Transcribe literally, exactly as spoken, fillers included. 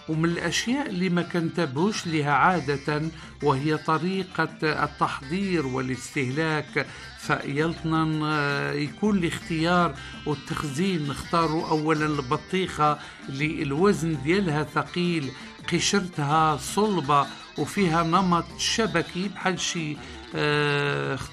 ومن الأشياء اللي ما كنتبهوش لها عادة وهي طريقة التحضير والاستهلاك. فيلطنا آه، يكون الاختيار والتخزين، نختاروا أولا البطيخة اللي الوزن ديالها ثقيل، قشرتها صلبة وفيها نمط شبكي بحال شي آه